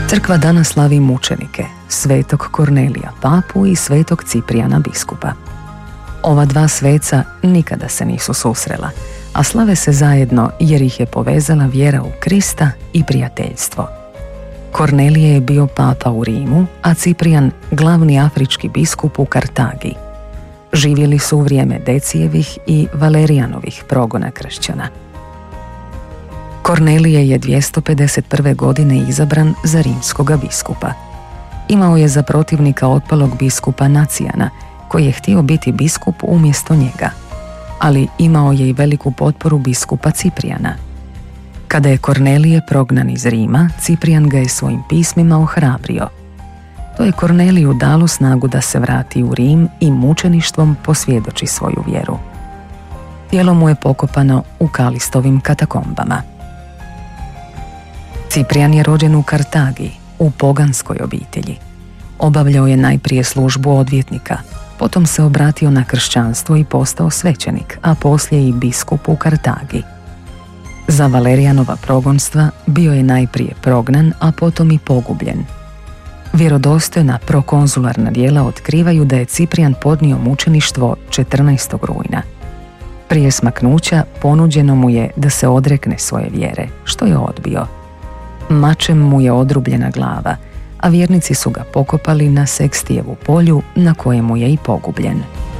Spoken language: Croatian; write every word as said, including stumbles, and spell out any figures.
Crkva danas slavi mučenike, svetog Kornelija papu i svetog Ciprijana biskupa. Ova dva sveca nikada se nisu susrela, a slave se zajedno jer ih je povezala vjera u Krista i prijateljstvo. Kornelije je bio papa u Rimu, a Ciprijan glavni afrički biskup u Kartagi. Živjeli su u vrijeme Decijevih i Valerijanovih progona kršćana. Kornelije je dvjesto pedeset prve. godine izabran za rimskoga biskupa. Imao je za protivnika otpalog biskupa Nacijana, koji je htio biti biskup umjesto njega, ali imao je i veliku potporu biskupa Ciprijana. Kada je Kornelije prognan iz Rima, Ciprijan ga je svojim pismima ohrabrio. To je Korneliju dalo snagu da se vrati u Rim i mučeništvom posvjedoči svoju vjeru. Tijelo mu je pokopano u Kalistovim katakombama. Ciprijan je rođen u Kartagi, u poganskoj obitelji. Obavljao je najprije službu odvjetnika, potom se obratio na kršćanstvo i postao svećenik, a poslije i biskup u Kartagi. Za Valerijanova progonstva bio je najprije prognan, a potom i pogubljen. Vjerodostojna prokonzularna djela otkrivaju da je Ciprijan podnio mučeništvo četrnaestog rujna. Prije smaknuća ponuđeno mu je da se odrekne svoje vjere, što je odbio. Mačem mu je odrubljena glava, a vjernici su ga pokopali na Sekstijevu polju na kojemu je i pogubljen.